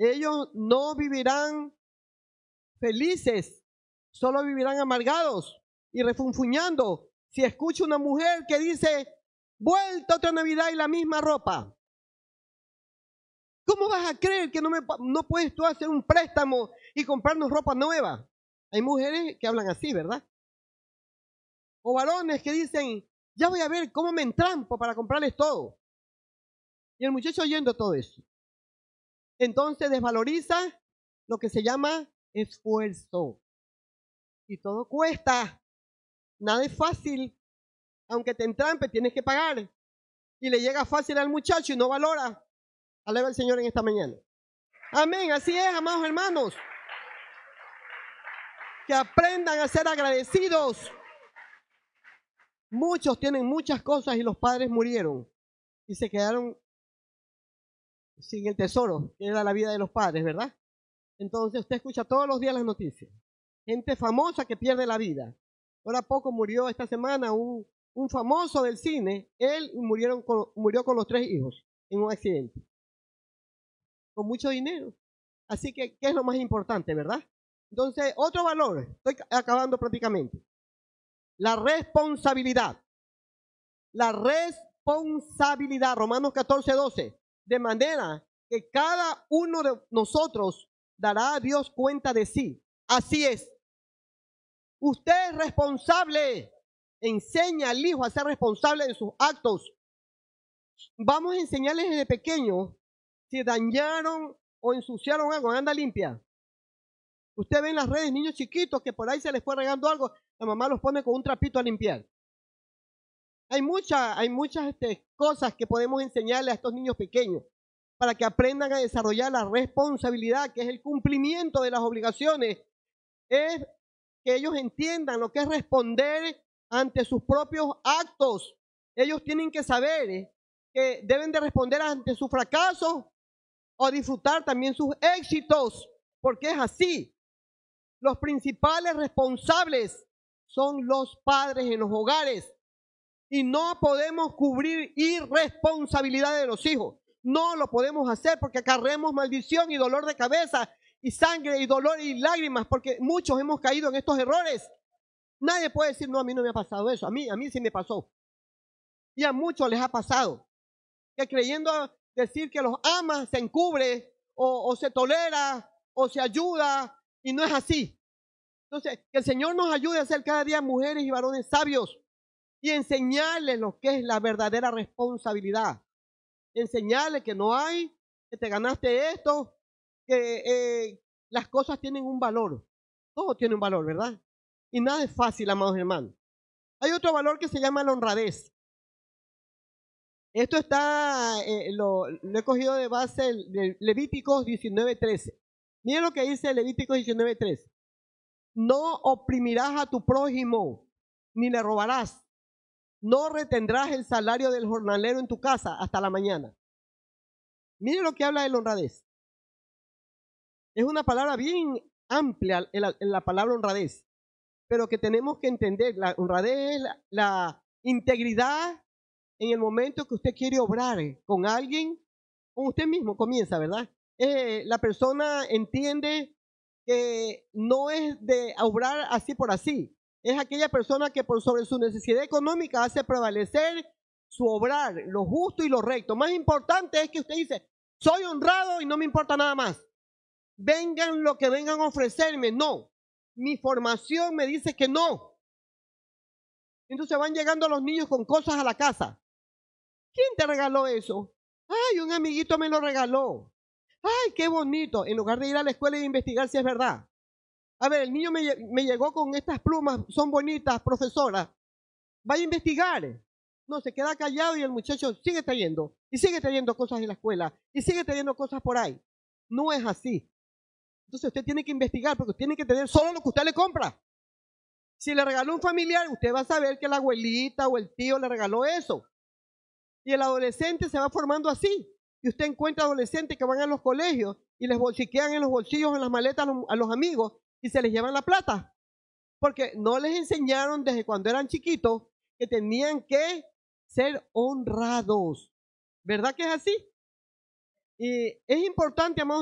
Ellos no vivirán felices, solo vivirán amargados y refunfuñando. Si escucha una mujer que dice, vuelta otra Navidad y la misma ropa, ¿cómo vas a creer que no puedes tú hacer un préstamo y comprarnos ropa nueva? Hay mujeres que hablan así, ¿verdad? O varones que dicen, ya voy a ver cómo me entrampo para comprarles todo. Y el muchacho oyendo todo eso. Entonces desvaloriza lo que se llama esfuerzo. Y todo cuesta. Nada es fácil. Aunque te entrampe, tienes que pagar. Y le llega fácil al muchacho y no valora. Alaba al Señor en esta mañana. Amén. Así es, amados hermanos. Que aprendan a ser agradecidos. Muchos tienen muchas cosas y los padres murieron. Y se quedaron sin el tesoro, que era la vida de los padres, ¿verdad? Entonces usted escucha todos los días las noticias. Gente famosa que pierde la vida. Ahora poco murió esta semana un famoso del cine. Él murió con los 3 hijos en un accidente. Con mucho dinero. Así que, ¿qué es lo más importante, verdad? Entonces, otro valor. Estoy acabando prácticamente. La responsabilidad. La responsabilidad. Romanos 14:12. De manera que cada uno de nosotros dará a Dios cuenta de sí. Así es. Usted es responsable. Enseña al hijo a ser responsable de sus actos. Vamos a enseñarles desde pequeños. Si dañaron o ensuciaron algo, anda limpia. Usted ve en las redes niños chiquitos que por ahí se les fue regando algo, la mamá los pone con un trapito a limpiar. Hay muchas cosas que podemos enseñarle a estos niños pequeños para que aprendan a desarrollar la responsabilidad, que es el cumplimiento de las obligaciones. Es que ellos entiendan lo que es responder ante sus propios actos. Ellos tienen que saber que deben de responder ante sus fracasos o disfrutar también sus éxitos, porque es así. Los principales responsables son los padres en los hogares. Y no podemos cubrir irresponsabilidades de los hijos. No lo podemos hacer porque acarreamos maldición y dolor de cabeza y sangre y dolor y lágrimas, porque muchos hemos caído en estos errores. Nadie puede decir, no, a mí no me ha pasado eso. A mí sí me pasó. Y a muchos les ha pasado. Que creyendo decir que los ama, se encubre o se tolera o se ayuda, y no es así. Entonces, que el Señor nos ayude a ser cada día mujeres y varones sabios y enseñarles lo que es la verdadera responsabilidad. Enseñarles que no hay, que te ganaste esto, que las cosas tienen un valor. Todo tiene un valor, ¿verdad? Y nada es fácil, amados hermanos. Hay otro valor que se llama la honradez. Esto está, lo he cogido de base de Levíticos 19:13. Miren lo que dice Levíticos 19:13. No oprimirás a tu prójimo, ni le robarás. No retendrás el salario del jornalero en tu casa hasta la mañana. Miren lo que habla de la honradez. Es una palabra bien amplia en la palabra honradez, pero que tenemos que entender. La honradez es la integridad en el momento que usted quiere obrar con alguien, con usted mismo comienza, ¿verdad? La persona entiende que no es de obrar así por así. Es aquella persona que por sobre su necesidad económica hace prevalecer su obrar, lo justo y lo recto. Más importante es que usted dice, soy honrado y no me importa nada más. Vengan lo que vengan a ofrecerme, no. Mi formación me dice que no. Entonces van llegando los niños con cosas a la casa. ¿Quién te regaló eso? Ay, un amiguito me lo regaló. Ay, qué bonito. En lugar de ir a la escuela y investigar si es verdad. A ver, el niño me llegó con estas plumas, son bonitas, profesora. Vaya a investigar. No, se queda callado y el muchacho sigue trayendo. Y sigue trayendo cosas de la escuela. Y sigue trayendo cosas por ahí. No es así. Entonces usted tiene que investigar porque tiene que tener solo lo que usted le compra. Si le regaló un familiar, usted va a saber que la abuelita o el tío le regaló eso. Y el adolescente se va formando así. Y usted encuentra adolescentes que van a los colegios y les bolsiquean en los bolsillos, en las maletas a los amigos y se les llevan la plata. Porque no les enseñaron desde cuando eran chiquitos que tenían que ser honrados. ¿Verdad que es así? Y es importante, amados